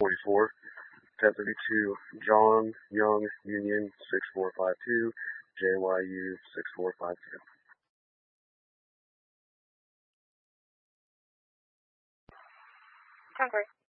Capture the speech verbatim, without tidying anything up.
forty-four. ten thirty-two, John Young Union six four five two, J Y U six four five two. Concord.